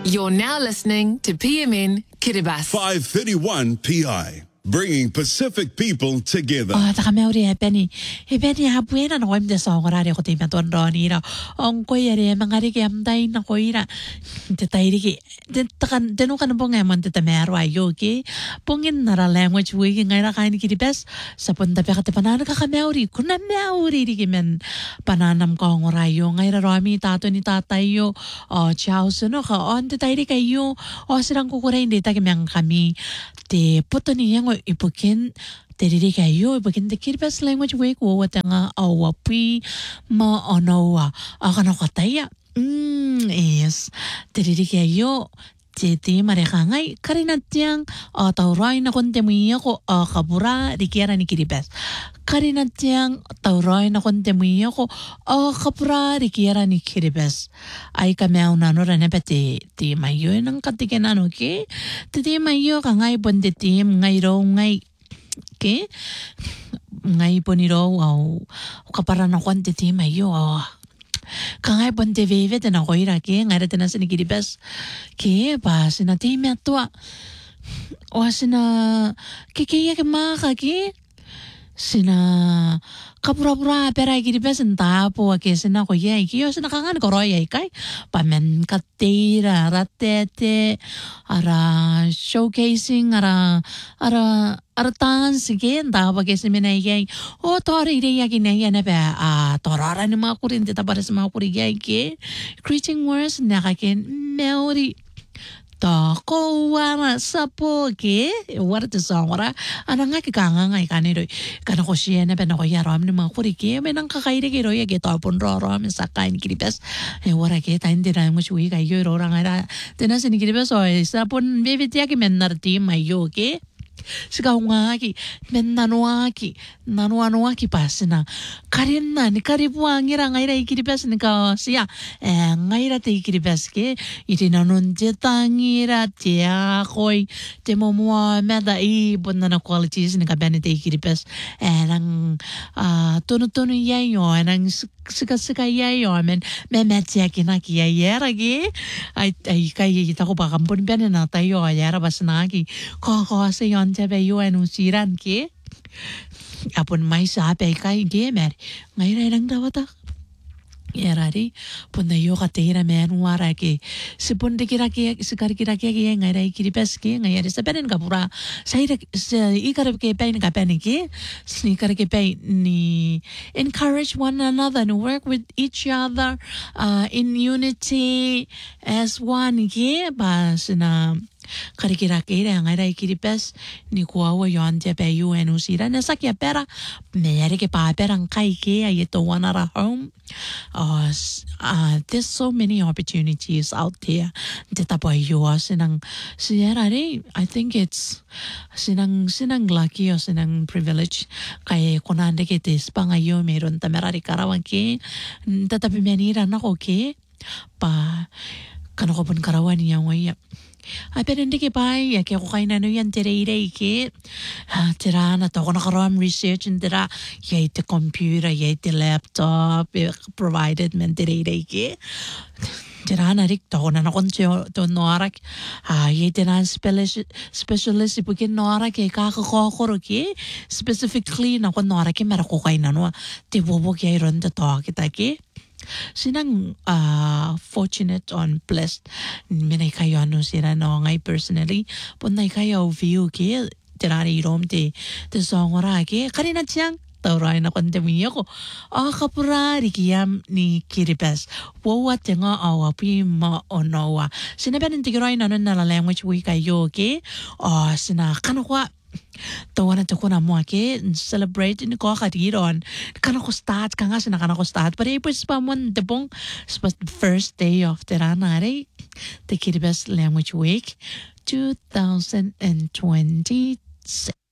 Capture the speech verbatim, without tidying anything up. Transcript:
You're now listening to P M N Kiribati. five thirty-one P I, bringing Pacific people together. Oh, taka meuri e peni. E peni ha buena no im de songorare ko te maton roni ra. On ko yere mangari ke amdai na ko ira. Te tairi ki te taka te no kana bonga man te mero ayo ki. Pongin nara language we ngai ra kaini ki bes. Sa punta pe ka te panana ka meuri. Kuna meuri ri ki men pananam ko ngora yo ngai ra romi tato ni tatai yo. Oh, ciao sono ka on te tairi ka yo. O sirang ko kore indi ta ki mang kami. Te puto ni yang ipukin te riri kayo ipukin te Kiribati language week wo watanga awapi ma onoa akana kataya mm yes te riri kayo te te marekangai karina tiang taurai na konte muia ko kabura rikiara ni Kiribati karina tiang taurai na konte muia ko kabura rikiara ni Kiribati ai ka meuna no rene pete te mayo nang katikena no ke te te mayo ka ngai bonde te ngai ro ngai ke ngai poniro au kapara na konte te mayo kangai bonde veve te na koira ke ngai re te na sini Kiribati ke ba sina te me atua o sina ke ke ya ke ma ka ke sina kapura-pura pera Kiribati senta po ke sina ko ye ki yo sina kangan ko roya kai pamen katira ratete ara showcasing ara ara ara dance ke nda ba ke semena ye o tori re ya ki ne ya ne ba a torara ni ma kurin te tabara ma kuri ye ke greeting words na ka ke meori ta ko wana sapo ke wara te songora ana nga ki kanga nga ikane ro kana ko siena be na ko ya ram ni ma kuri ke me nang ka kaire ke ro ya ke ta pon ro ro me sakai ni Kiribati e wara ke ta inde ra mo chui ga yo ro ra nga te na se ni Kiribati so sa pon be be tia ke men nar ti mai yo ke siga ngaki men nanuaki nanuanuaki pasina karina ni karibu angira ngaira Kiribati ni ka sia e ngaira te Kiribati ke iti nanon te tangira te akoi te momoa meda i bonna qualities ni ka bene te Kiribati e nang tonu tonu yai yo nang sika sika yai yo men me me te ki na ki yera ki ai ai kai ta ko ba kampon bene na ta yo yera basna ki ko ko se yon te be yo anunciran ke apun mai sa pe kai ge mer ngai ra rang da wata erari punda yo ka teira men wara ke sipun de kira ke sikar kira ke ge ngai ra Kiribati ke ngai ra sabenen ka pura sai ra ikar ke pe ni ka pe ni ke snikar ke pe ni encourage one another and work with each other uh, in unity as one ke basna karikira ke ra ngai ra Kiribati ni ko wa yon te pe U N usira na sakia pera me yare ke pa pera kai ke ai to one ara home uh, uh there's so many opportunities out there te tapo yo sinang siera re I think it's sinang sinang lucky o sinang privilege kai konande ke te spanga yo meron tamerari karawan ke tatapi menira na ko ke pa kano ko pun karawan yang waya a perende ke pai ya ke ko kaina no yan tere ire ke ha tera na to kono karam research and tera ye te computer ye te laptop provided men tere ire ke tera na rik to na kon to no ara ha ye tera specialist specialist ipukin no ara ke ka ko ko ke specifically na kon no ara ke mera ko kaina no te bobo ke ron to kita ke sinang uh, fortunate on blessed minay kayo ano sila no ngay personally punay kayo view ke tirari rom te te songora ke karina tiyang tauray na kondemiyo ko ah kapura rikiyam ni Kiribati wawa tenga awapi ma onowa sinabihan tigiroy na nun na language we kayo ke ah sina kanokwa tawana to ko na mo ke celebrate ni ko kadiron kana ko start kanga sina kana ko start but it was pamon the bong first day of teranare the Kiribati language week twenty twenty-six